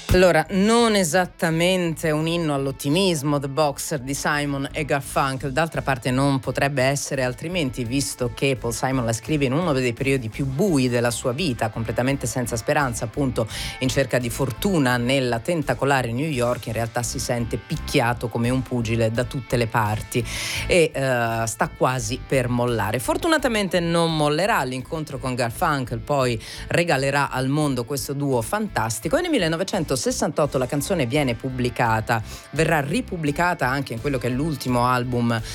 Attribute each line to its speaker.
Speaker 1: Allora, non esattamente un inno all'ottimismo, The Boxer di Simon e Garfunkel, d'altra parte non potrebbe essere altrimenti, visto che Paul Simon la scrive in uno dei periodi più bui della sua vita, completamente senza speranza, appunto in cerca di fortuna nella tentacolare New York. In realtà si sente picchiato come un pugile da tutte le parti e sta quasi per mollare. Fortunatamente non mollerà, l'incontro con Garfunkel poi regalerà al mondo questo duo fantastico e nel 1968 la canzone viene pubblicata, verrà ripubblicata anche in quello che è l'ultimo album